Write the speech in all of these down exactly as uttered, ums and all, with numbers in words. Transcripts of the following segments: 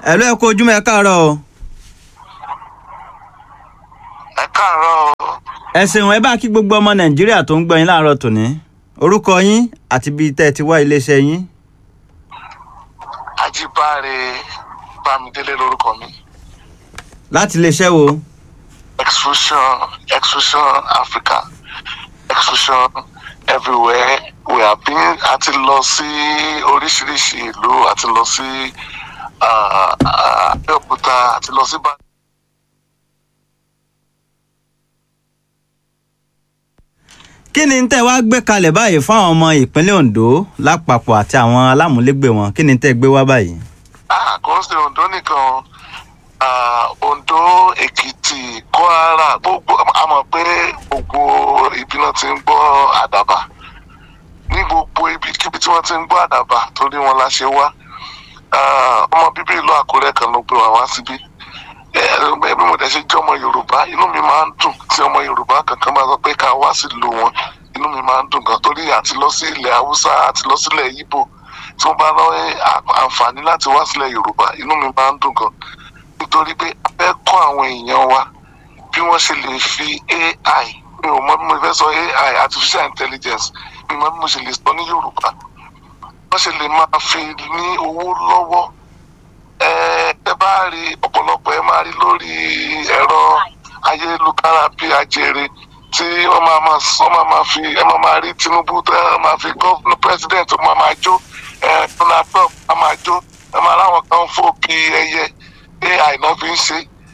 Hello, ẹ kú ojúmọ́, ẹ káàárọ̀ o. Ẹ káàárọ̀ o. Ẹ ṣeun, ẹ bá kí gbogbo ọmọ Nàìjíríà tó ń gbọ́ yín láàárọ̀ tòní. Orúkọ yín àti bí tẹ́ ti wá iléeṣẹ́ yín. Ajíbáre Bámidélé lórúkọ mi. Láti iléeṣẹ́ wo? Extrusion, Extrusion Africa, Extrusion everywhere. We have been àti lọ sí oríṣiríṣi ìlú, àti lọ sí Abẹ́òkúta, àti lọ sí Bá. Kí ni tẹ́ wá gbé kalẹ̀ báyìí fún àwọn ọmọ ìpínlẹ̀ Ondo lápapọ̀ àti àwọn alámúlégbè wọn? Kí ni tẹ́ gbé wá báyìí? Ah, kò ń ṣe Ondo nìkan. Ondo, Èkìtì, Kwara, gbogbo a mọ̀ pé gbogbo ibi náà ti ń gbọ́ àdàbà. Ní gbogbo ibikíbi tí wọ́n ti ń gbọ́ àdàbà torí wọn la ṣe wá. Ọmọ bíbí ìlú Àkúrẹ́ kan ló gbé wa wá síbí. Bí mo dẹ̀ ṣe jẹ́ ọmọ Yorùbá, inú mi máa ń dùn tí ọmọ Yorùbá kankan máa sọ pé ká wá sílùú wọn. Inú mi máa ń dùn gan torí àti lọ sí ilẹ̀ Haúsá, àti lọ sílẹ̀ Ìgbò. Tí wọ́n bá lọ àǹfààní láti wá sílẹ̀ Yorùbá, inú mi máa ń dùn gan. Nítorí pé a fẹ́ kọ́ àwọn èèyàn wa bí wọ́n ṣe lè fi A I, mi ò mọ bí mo fẹ́ sọ A I, artificial intelligence, mi ò mọ bí mo ṣe lè sọ ní Yorùbá. Wọ́n ṣe lè máa fi ní owó lọ́wọ́. Ẹ bá rí ọ̀pọ̀lọpọ̀ ẹ máa rí lórí ẹ̀rọ ayélujára bí ajere tí wọ́n máa máa sọ máa máa fi ẹ máa máa rí Tinubu tó ẹ máa fi gọ́ọ̀nù president máa máa jó ẹ Donald Trump máa máa jó ẹ máa láwọn kan fò bí ẹyẹ A I náà fi ń ṣe.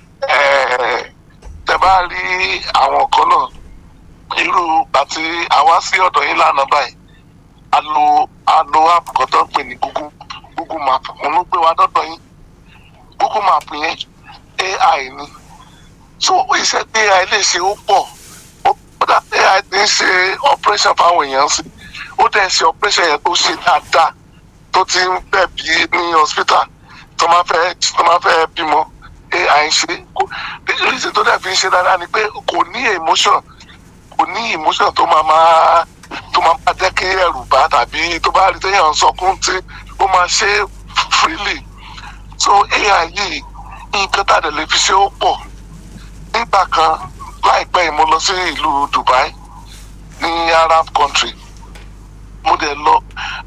Ẹ bá rí àwọn kan náà irú àti àwa sí ọ̀dọ̀ yín lánàá báyìí a lo a lo app kan tó ń pè ní Google Google Map, mo ló gbé wa dọ́dọ̀ yín. Google Map yẹn A I ni, so iṣẹ́ tí A I lè ṣe ó pọ̀. Ó dá A I ní ṣe operation fáwọn èèyàn sí, ó dẹ̀ ṣe operation yẹn tó ṣe dáadáa tó ti ń bẹ̀ bí ní hospital tó máa fẹ́ tó máa fẹ́ bímọ. A I ń ṣe reason tó dẹ̀ fi ń ṣe dáadáa ni pé kò ní emotion kò ní emotion tó máa máa tó máa máa jẹ́ kí ẹ̀rù bá tàbí tó bá rí téèyàn sọkún tí ó máa ṣe freely. So A I yìí nǹkan tá a dẹ̀ lè fi ṣe ó pọ̀. Nígbà kan láìpẹ́ yìí mo lọ sí ìlú Dubai ní Arab country. Mo dẹ̀ lọ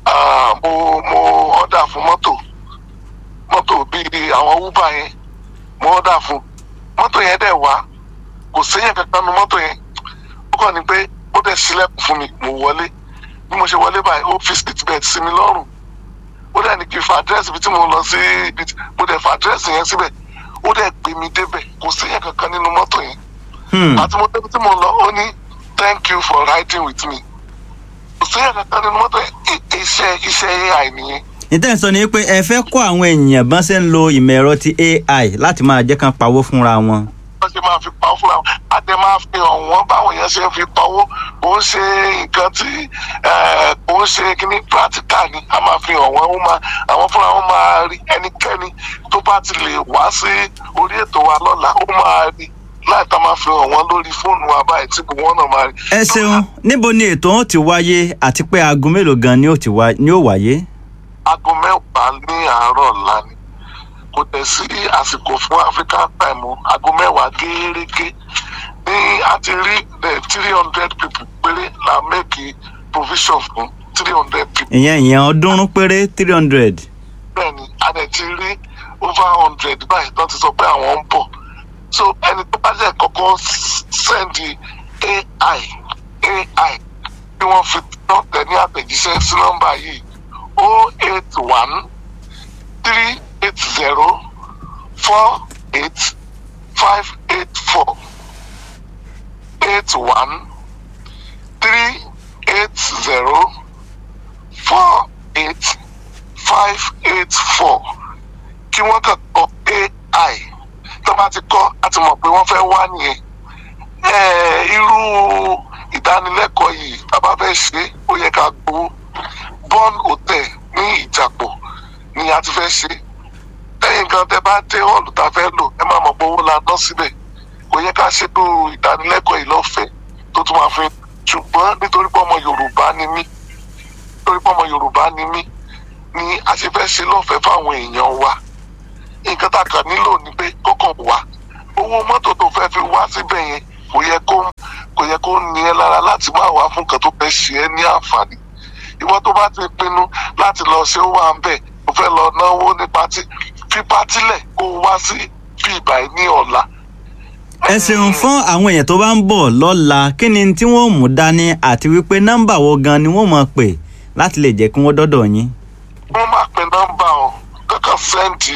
mo mo order fún mọ́tò mọ́tò bíi àwọn Uber yẹn mo order fún mọ́tò yẹn dẹ̀ wá kò séyàn kankan nu mọ́tò yẹn. Ó kàn ní pé ó dẹ̀ sílẹ̀kùn fún mi, mo wọlé. Bí mo ṣe wọlé báyìí ó fi seat belt sí mi lọ́rùn. Ó dẹ̀ ní kí n fa àdírẹ́sì ibi tí mo lọ sí ibi tí mo dẹ̀ fa àdírẹ́sì yẹn síbẹ̀. Ó dẹ̀ gbé mi débẹ̀, kò séyàn kankan nínú mọ́tò yẹn. Àti mo débi tí mo lọ, ó ní thank you for riding with me. Kò séyàn kankan nínú mọ́tò yẹn. Iṣẹ́ iṣẹ́ A I nìyẹn. Ìtẹ́ sọ ni pé ẹ fẹ́ kọ́ àwọn èèyàn bọ́n ṣe ń lo ìmọ̀ ẹ̀rọ ti A I láti máa jẹ́ kán pawó fúnra wọn. Wọ́n ṣe máa fi pawó fúnra wọn, a dẹ̀ máa fi hàn wọ́n báwọn èèyàn ṣe ń fi pawó. Kò ń ṣe nǹkan tí kò ń ṣe kíní practical ni, a máa fi hàn wọ́n. Àwọn fúnra wọn máa rí ẹnikẹ́ni tó bá ti lè wá sí orí ètò wa lọ́la, ó máa rí láì tá máa fi hàn wọ́n lórí fóònù wa báyìí tí gbogbo wọn náà máa rí. Ẹ ṣeun, níbo ni ètò ó ti wáyé àti pé aago mélòó gan ni ó ti wá ni ó wáyé? Aago mẹ́wàá ní àárọ̀ ọ̀la ni, kò tẹ̀ sí àsìkò fún African time o. Aago mẹ́wàá gẹ́gẹ́ ní a ti rí three hundred people péré la make provision fún three hundred people. Ìyẹn ìyẹn ọdúnrún péré three hundred. Bẹ́ẹ̀ni, a dẹ̀ ti rí over hundred báyìí tó ti sọ pé àwọn ń bọ̀. So ẹni tó bá jẹ́ kọ́kọ́ send A I A I bí wọ́n fi tán tẹ̀ ní àtẹ̀jíṣẹ́ sí nọ́mbà yìí oh eight one three eight zero four eight five eight four eight one three eight zero four eight five eight four. Kí wọ́n kàn kọ A I tó bá ti kọ́ àti mọ̀ pé wọ́n fẹ́ wá nìyẹn. Irú ìdánilẹ́kọ̀ọ́ yìí tá a bá fẹ́ ṣe ó yẹ ká gbowó. Born Hotel ní Ìjàpọ̀ ni a ti fẹ́ ṣe. Lẹ́yìn kan tẹ bá dé hall tá a fẹ́ lò ẹ máa mọ̀ pé owó la ná síbẹ̀. Kò yẹ ká ṣètò ìdánilẹ́kọ̀ọ́ yìí lọ́fẹ̀ẹ́ tó tún máa fi ṣùgbọ́n nítorí pé ọmọ Yorùbá ni mí nítorí pé ọmọ Yorùbá ni mí ni a ṣe fẹ́ ṣe lọ́fẹ̀ẹ́ fáwọn èèyàn wa. nǹkan tá a kàn nílò ni pé kókàn wá owó mọ́tò tó fẹ́ fi wá síbẹ̀ yẹn kò yẹ kó kò yẹ kó ní ẹ lára láti máa wá fún nǹkan tó fẹ́ ṣe ẹ́ ní àǹfààní. Ìwọ tó bá ti pinnu láti lọ ṣe ó wà ń bẹ̀ ó fẹ́ lọ náwó ní pátí fi pátí lẹ̀ kó wá sí bí ìbàyí ní ọ̀la. ẹ ṣeun fún àwọn èèyàn tó bá ń bọ̀ lọ́la kí ni tí wọ́n mú dání àti wípé nọ́mbà wo gan ni wọ́n máa pè láti lè jẹ́ kí wọ́n dọ́dọ̀ yín. Wọ́n máa pe nọ́mbà ọ̀ kankan sẹ́ǹdì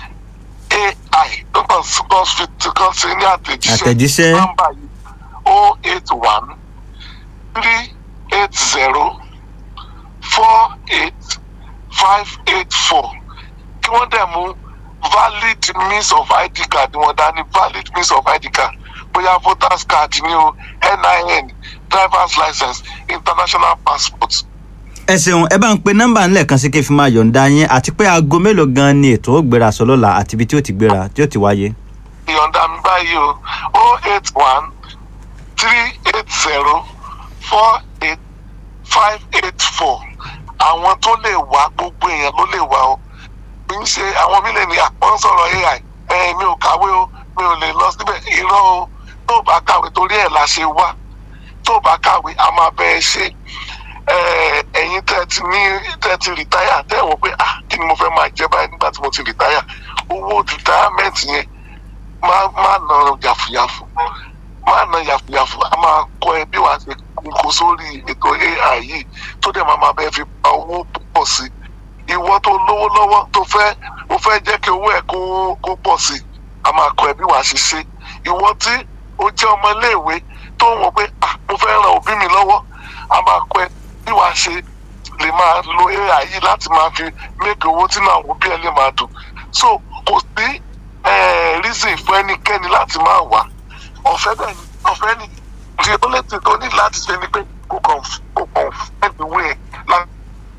A I kankan kan sí ní àtẹ̀jíṣẹ́ nọ́mbà yìí o eight one three eight zero four eight five eight four kí wọ́n dẹ̀ mú valid means of I D card wọn dání valid means of I D card bóyá voters card ni o N I N driver's license international passport. ẹ ṣeun ẹ bá ń pe nọ́mbà ńlẹ̀ kan sí kí n fi máa yọ̀ǹda yín àti pé aago mélòó gan ni ètò ó gbéra sọ lọ́la àti ibi tí ó ti gbéra tí ó ti wáyé. ìyọ̀ǹda mi báyìí o o eight one three eight zero four eight five eight four àwọn tó lè wá gbogbo èèyàn ló lè wá o kì í ṣe àwọn mílẹ̀ ní àpọ́n sọ̀rọ̀ A I ẹ̀ mi ò kàwé o mi ò lè lọ síbẹ̀ irọ́ o tó bá kàwé torí ẹ̀ la ṣe wá tó bá kàwé a máa bẹ́ẹ̀ ṣe ẹ̀yin tẹ́ ti ní tẹ́ ti rìtáyà tẹ́ wọ́n pé ah kí ni mo fẹ́ máa jẹ báyìí nígbà tí mo ti rìtáyà owó rìtáyàmẹ́ǹtì yẹn má má nà yàfùyàfù má nà yàfùyàfù a máa kọ́ ẹ bí wàá ṣe kó sórí ètò A I yìí tó dẹ̀ máa máa bẹ́ẹ̀ fi pa owó púpọ̀ sí ìwọ tó lówó lọ́wọ́ tó fẹ́ o fẹ́ jẹ́ kí owó ẹ̀ kó kó pọ̀ sí a máa kọ́ ẹ bí wàá ṣe ṣe ìwọ tí o jẹ́ ọmọ iléèwé tó ń wọ pé ah mo fẹ́ ran òbí mi lọ́wọ́ a máa kọ́ ẹ bí wàá ṣe lè máa lo A I yìí láti máa fi méèkì owó tí náà òbí ẹ lè máa dùn so kò sí reason fún ẹnikẹ́ni láti máa wá ọ̀fẹ́ bẹ́ẹ̀ ni ọ̀fẹ́ ni tí ó lè ti tó ní láti ṣe ni pé kò kàn kò kàn fẹ́ ìwé ẹ̀ láti.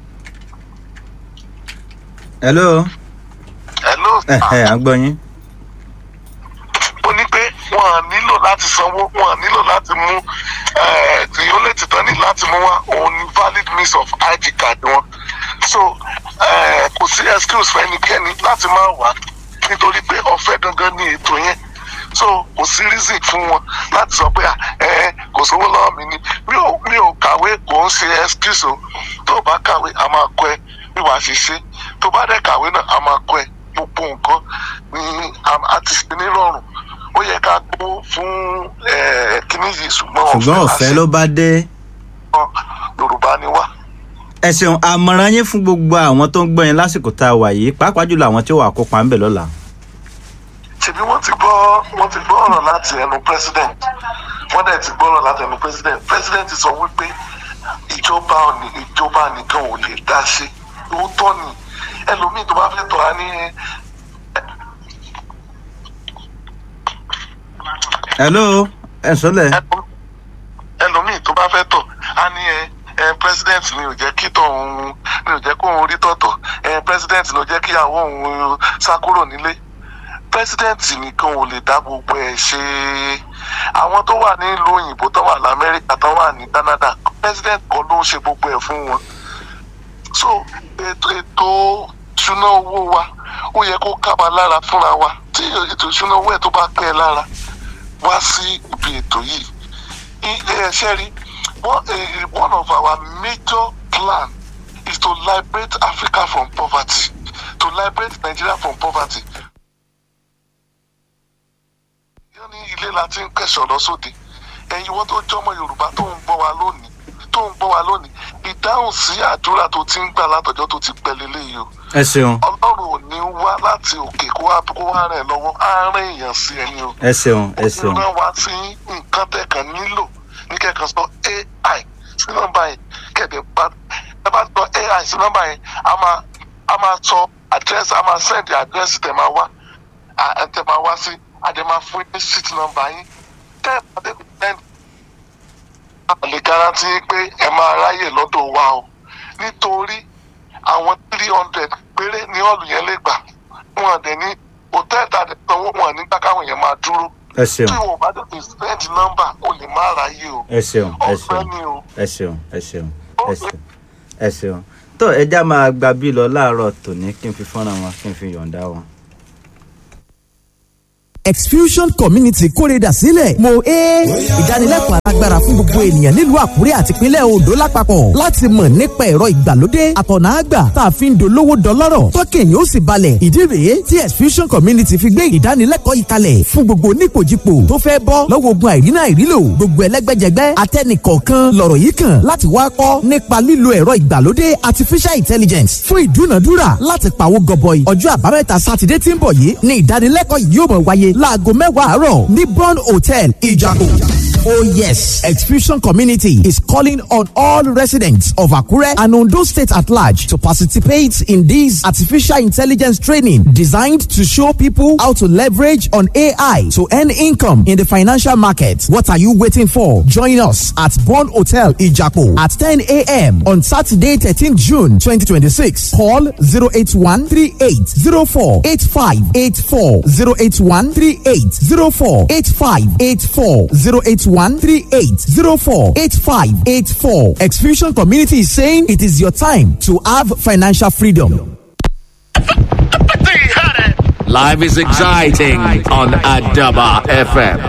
hello. hello. ẹ ẹ à ń gbọ́ yín. ó ní pé wọn à nílò láti sanwó wọn à nílò láti mú tí ó lè tìtàn ní láti mú wá òun ní valid means of I D card wọn so kò sí excuse fún ẹnikẹ́ni láti máa wá nítorí pé ọ̀fẹ́ gangan ní ètò yẹn so kò sí reason fún wọn láti sọ pé ẹ kò sówó lọ́wọ́ mi ni mi ò mi ò kàwé kò ń ṣe excuse o tó o bá kàwé a máa kọ́ ẹ bí wàá ṣe ṣe tó bá dẹ̀ kàwé náà a máa kọ́ ẹ gbogbo nǹkan ní a ti ṣe nírọ̀rùn ó yẹ ká gbó fún kíní yìí ṣùgbọ́n ṣùgbọ́n ọ̀fẹ́ ló bá dé. Yorùbá ni wá. ẹ ṣeun àmọ̀ràn yín fún gbogbo àwọn tó ń gbọ́ yín lásìkò tá a wà yìí pàápàá jùlọ àwọn tí ó wà kópa ńbẹ̀ lọ́la. ṣèbí wọ́n ti gbọ́ wọ́n ti gbọ́ ọ̀rọ̀ láti ẹnu president wọ́n dẹ̀ ti gbọ́ ọ̀rọ̀ láti ẹnu president president sọ wípé ìjọba ìjọba nìkan ò lè dá ṣe òótọ́ ni ẹlòmíì tó bá fẹ́ tọ́ a ní. hello ẹ sọlẹ. ẹlòmíì tó bá fẹ́ tọ̀ a ní ẹ ẹ president ni ò jẹ́ kí tọ̀hún ni ò jẹ́ kó òun rí tọ̀tọ̀ ẹ president ló jẹ́ kí àwọn òun sá kúrò nílé president nìkan ò lè dá gbogbo ẹ̀ ṣe àwọn tó wà nílùú òyìnbó tó wà lamẹ́ríkà tó wà ní Canada president kan ló ń ṣe gbogbo ẹ̀ fún wọn so ètò ètò ìṣúná owó wa ó yẹ kó kábà lára fúnra wa tí ètò ìṣúná owó ẹ̀ tó bá pẹ́ lára wá sí ibi ètò yìí ẹ ṣe rí one of our major plan is to liberate Africa from poverty to liberate Nigeria from poverty. yóò ní ilé la ti ń kẹsàn lọ sóde ẹ̀yin wọ́n tó jọmọ Yorùbá tó ń gbọ́ wa lónìí tó ń gbọ́ wa lónìí ìdáhùn sí àdúrà tó ti ń gbà látọjọ́ tó ti pẹ́ lélẹ́yìí o. ẹ ṣeun. Ọlọ́run ò ní wá láti òkè kó wá kó wá rẹ̀ lọ́wọ́ á rìn èèyàn sí ẹni o. ẹ ṣeun ẹ ṣeun. ó ní wá sí nǹkan tẹ̀kan nílò ní kẹ́kàn sọ A I sí nọ́mbà yẹn kẹ̀dẹ̀ bá ẹ bá sọ A I sí nọ́mbà yẹn a máa a máa sọ àdírẹ́sì a máa sẹ́ndì àdírẹ́sì tẹ̀ máa wá tẹ̀ máa wá sí àdè máa fún yín síìtì nọ́mbà yín tẹ́ ẹ bá dé sẹ́ndì lè garanti pé ẹ máa ráyè lọ́dọ̀ wa o nítorí àwọn three hundred péré ní ọ̀lù yẹn lè gbà wọn dẹ̀ ní hòtẹ́ẹ̀lì tàbí sanwó wọn nígbà káwọn yẹn máa dúró. ẹ ṣeun. tí wọn bá tètè sẹ́ẹ̀dì nọ́mbà o lè má ráyè o. ẹ ṣeun ẹ ṣeun ẹ ṣeun ẹ ṣeun ẹ ṣeun ẹ ṣeun tó ẹja máa gba bí lọ láàárọ̀ tòní kí n fi fọ́nrán wọn kí n fi yọ̀ǹda wọn. Exfusion Community kórèdà sílẹ̀ mo é ìdánilẹ́kọ̀ọ́ alágbára fún gbogbo ènìyàn nílùú Àkúrẹ́ àti ìpínlẹ̀ Oǹdó lápapọ̀ láti mọ̀ nípa ẹ̀rọ ìgbàlódé àtọ̀nà àgbà tá a fi ń dolówó dọlọ́rọ̀ tọ́kẹ̀yìn ó sì balẹ̀ ìdí rèé tí Exfusion Community fi gbé ìdánilẹ́kọ̀ọ́ yìí kalẹ̀ fún gbogbo onípòjìpò tó fẹ́ bọ́ lọ́wọ́ ogun àìrínà àìrílò gbogbo ẹlẹ́gbẹ́jẹgbẹ́ atẹ́nìkọ̀ọ̀kan lọ̀rọ̀ yìí kàn láti wá kọ́ nípa lílo ẹ̀rọ ìgbàlódé artificial intelligence fún ìdúnàdúrà láti pawó gọbọi ọjọ́ àbámẹ́ta sátidé tí ń bọ̀ yìí ní ìdánilẹ́kọ̀ọ́ yìí yóò mọ̀ wáyé láago mẹ́wàá àárọ̀ ní Bond Hotel Ìjàpọ̀. Oh yes, Exfusion Community is calling on all residents of Akure and Ondo State at large to participate in this artificial intelligence training designed to show people how to leverage on A I to earn income in the financial market. What are you waiting for? Join us at Bond Hotel Ijapo at ten a.m. on Saturday, thirteenth June twenty twenty-six. Call zero eight one three eight zero four eight five eight four zero eight one three eight zero four eight five eight four zero eight one three eight zero four eight five eight four. Exfusion Community is saying it is your time to have financial freedom. Life is exciting on Adaba F M.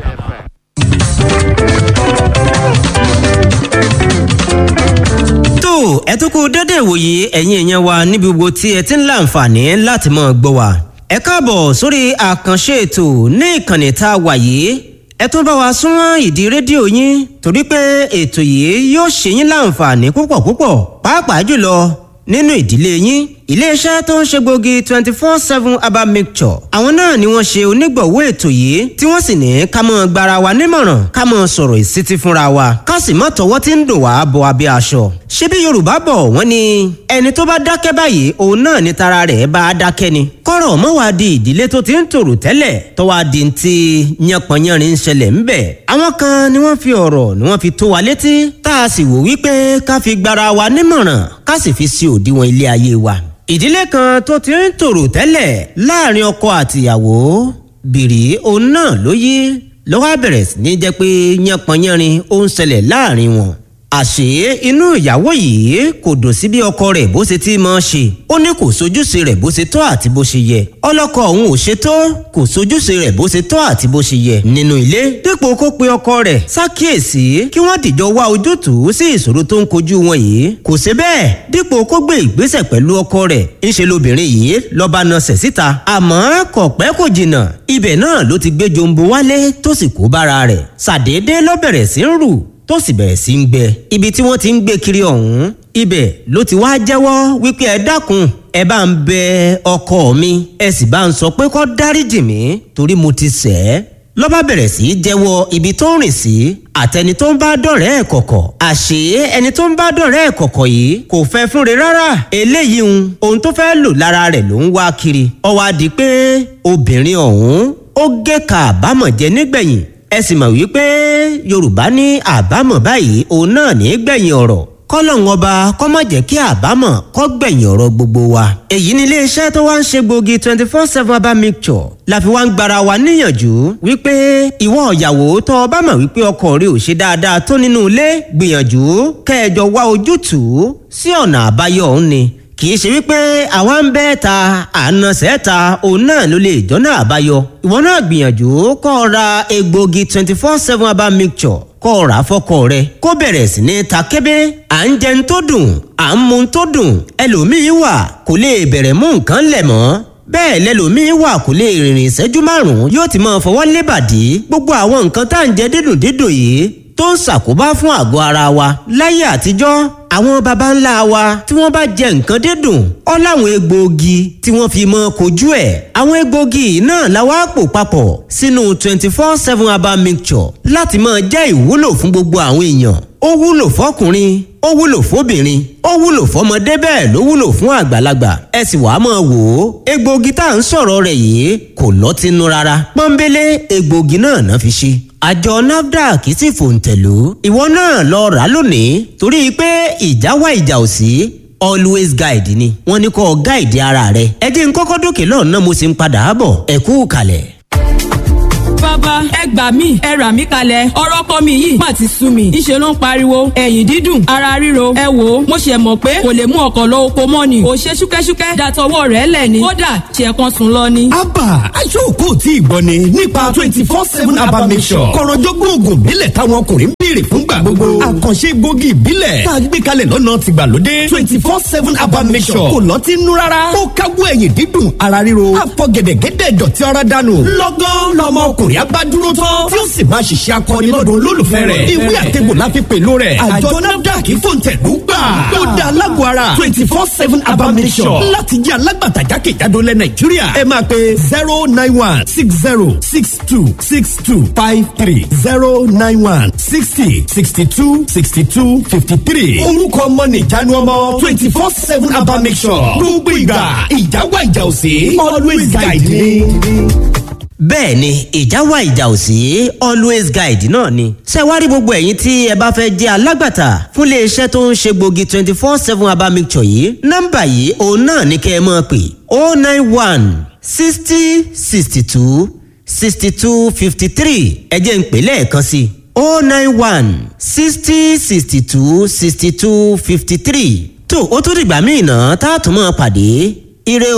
tó ẹ tún kú dédé ìwòye ẹ̀yin èèyàn wa níbi gbogbo tí ẹ ti ń láǹfààní láti máa gbọ́ wa. ẹ káàbọ̀ sórí àkànṣe ètò ní ìkànnì tá a wà yìí. ẹ tún bá wa súnmọ́ ìdí rédíò yín torí pé ètò yìí yóò ṣe yín láǹfààní púpọ̀ púpọ̀ pàápàá jùlọ nínú ìdílé yín. iléeṣẹ́ tó ń ṣe gbòógì twenty four seven herbal mixture àwọn náà ni wọ́n ṣe onígbọ̀wọ́ ètò yìí tí wọ́n sì ní ká mọ́ gbara wa nímọ̀ràn ká mọ́ sọ̀rọ̀ ìsítí fúnra wa ká sì mọ́ tọwọ́ tí ń dùn wá bọ abẹ́ aṣọ. ṣebí Yorùbá bọ̀ wọ́n ní ẹni tó bá dákẹ́ báyìí òun náà ni tara rẹ̀ bá dákẹ́ ni. kọ́rọ̀ mọ́ wá di ìdílé tó ti ń tòrò tẹ́lẹ̀ tó wá di ti yánpọnyánrin ń ṣẹlẹ̀ ńbẹ̀. àwọn kan ni wọ́n fi ọ̀rọ̀ ni wọ́n fi tó wa létí tá a sì wò wípé ká fi gbara wa nímọ̀ràn ká sì fi sí òdiwọ̀n ilé ayé wa. ìdílé kan tó ti ń tòrò tẹ́lẹ̀ láàrin ọkọ àtìyàwó bìrì òun náà ló yí ló wá bẹ̀rẹ̀ sí ní jẹ́ pé yánpọnyánrin ó ń ṣẹlẹ̀ láàrin wọn. àṣé inú ìyàwó yìí kò dùn sí bí ọkọ rẹ̀ bó ṣe ti máa ṣe ó ní kò sojúṣe rẹ̀ bó ṣe tọ́ àti bó ṣe yẹ ọlọ́kọ òun ò ṣe tó kò sojúṣe rẹ̀ bó ṣe tọ́ àti bó ṣe yẹ nínú ilé dípò kó pe ọkọ rẹ̀ ṣàkíyèsí kí wọ́n dìjọ wá ojútùú sí ìṣòro tó ń kojú wọn yìí kò ṣe bẹ́ẹ̀ dípò kó gbé ìgbésẹ̀ pẹ̀lú ọkọ rẹ̀ ńṣe lobìnrin yìí lọ́ba nasẹ̀ síta àmọ́ kò pẹ́ kò jìnnà ibẹ̀ náà ló ti gbé jombo wálé tó sì kó bára rẹ̀ ṣàdédé ló bẹ̀rẹ̀ sí ń rù tó sì bẹ̀rẹ̀ sí ń gbẹ ibi tí wọ́n ti ń gbé kiri ọ̀hún ibẹ̀ ló ti wá jẹ́wọ́ wípé ẹ dákun ẹ bá ń bẹ ọkọ mi ẹ sì bá ń sọ pé kó dáríjì mí torí mo ti ṣẹ̀ ẹ́ ló bá bẹ̀rẹ̀ sí í jẹ́wọ́ ibi tó ń rìn sí àtẹni tó ń bá dọ̀rẹ́ ẹ̀ kọ̀kọ̀ àṣé ẹni tó ń bá dọ̀rẹ́ ẹ̀ kọ̀kọ̀ yìí kò fẹ́ fúnre rárá eléyìí ń ohun tó fẹ́ lò lára rẹ̀ ló ń wá kiri ó wá di pé obìnrin ọ̀hún ó gé ka àbámọ̀ jẹ nígbẹ̀yìn ẹ sì mọ̀ wípé Yorùbá ní àbámọ̀ báyìí òun náà ní gbẹ̀yìn ọ̀rọ̀ kọ́lọ́hún ọba kó má jẹ́ kí àbámọ̀ kó gbẹ̀yìn ọ̀rọ̀ gbogbo wa. èyí ni iléeṣẹ́ tó wá ń ṣe gbòógì twenty four seven herbal mixture la fi wá ń gbara wa níyànjú wípé ìwọ ìyàwó tó o bá mọ̀ wípé ọkọ rẹ ò ṣe dáadáa tó nínú ilé gbìyànjú kẹjọ wá ojútùú sí ọ̀nà àbáyọ òun ni kì í ṣe wípé àwa ń bẹ́ ta ànàṣẹ́ ta òun náà ló lè jọ́nà àbáyọ. ìwọ náà gbìyànjú kó o ra egbògi twenty four seven herbal mixture kó o rà á fọ́kọ rẹ kó bẹ̀rẹ̀ sí ní ta kébé. à ń jẹun tó dùn à ń mu tó dùn ẹlòmíín wà kò lè bẹ̀rẹ̀ mú nǹkan lẹ̀ mọ́ bẹ́ẹ̀ lẹ́lòmíín wà kò lè rìnrìn ìṣẹ́jú márùn-ún yóò ti máa fọwọ́ lébàdí gbogbo àwọn nǹkan tá à ń jẹ dídùn dídùn yìí tó ń ṣàkóbá fún àgọ́ ara wa láyé àtijọ́ àwọn baba ńlá wa tí wọ́n bá jẹ nǹkan dídùn ó láwọn egbòogi tí wọ́n fi mọ́ kojú ẹ̀ àwọn egbòogi náà la wá pò papọ̀ sínú twenty four seven herbal mixture láti máa jẹ́ ìwúlò fún gbogbo àwọn èèyàn ó wúlò fọkùnrin ó wúlò fóbìnrin ó wúlò fọmọdé bẹ́ẹ̀ ló wúlò fún àgbàlagbà ẹ sì wàá máa wò ó egbòogi tá à ń sọ̀rọ̀ rẹ̀ yìí kò lọ́tínú rárá pọ́nbélé egbòogi náà náà fi ṣe àjọ nafdac sì fòǹtẹ̀lú ìwọ náà lọ rà lónìí torí pé ìjà wá ìjà ò sí always guide ni wọ́n ní kó guide ara rẹ ẹ jẹ́ n kọ́kọ́ dókè lọ́nà mo sì ń padà bọ̀ ẹ kú kalẹ̀. bàbá ẹ gbà mí ẹ rà mí kalẹ̀ ọ̀rọ̀ ọkọ mi yìí má ti sú mi ìṣe ló ń pariwo ẹ̀yìn dídùn ara ríro ẹ wò ó mo ṣe mọ̀ pé kò lè mú ọkọ̀ lọ oko mọ́ ni ò ṣe ṣúkẹ́ṣúkẹ́ dàtọwọ́ rẹ̀ lẹ̀ ni kódà ṣe kan sùn lọ ni. abba aṣọ́kù tí ìgbọ́ ni nípa twenty four seven abba mission kọ̀rọ̀jọ́gbọ́n oògùn ìbílẹ̀ táwọn ọkùnrin ń béèrè fúngbà gbogbo àkànṣe gbòógì ìbílẹ̀ tá a gbé kalẹ̀ lọ́nà tìgbàlódé twenty four seven abba mission kò lọ́tí nú rárá ó káwọ́ ẹ̀yìn dídùn ara ríro àfọ̀gẹ̀dẹ̀gẹ̀dẹ̀ dọ̀tí ara dànù lọ́gán lọ́mọ ọkùnrin abádúró tán tí ó sì máa ṣiṣẹ́ akọni lọ́dún olólùfẹ́ rẹ̀ ìwé àtẹ̀gbò la fi pèlò rẹ̀ àjọ nafdac fòǹtẹ̀lú gbà ó dá alágbó ara twenty four seven abba mission láti jẹ́ alágbàtà jákèjádò lẹ̀ nàìjíríà ẹ máa pe zero nine one six zero six two six two five three zero nine one sixty sixty two sixty two fifty three orúkọ ọmọ nìjánu ọmọ twenty four seven abba mission gbogbo ìgbà ìjà wà ìjà òsì always guide me. bẹ́ẹ̀ ni ìjà wà ìjà ò sí always guide náà ni. ṣé wá rí gbogbo ẹ̀yin tí ẹ bá fẹ́ jẹ́ alágbàtà fún iléeṣẹ́ tó ń ṣe gbòógì twenty four seven herbal mixture yìí nọ́mbà yìí òun náà ní kẹ́ ẹ máa pè oh nine one sixty sixty two sixty two fifty three ẹ jẹ́ n pè lẹ́ẹ̀kan sí oh nine one sixty sixty two sixty two fifty three tó o tún dìgbà míì náà tá a tún máa pàdé ire o.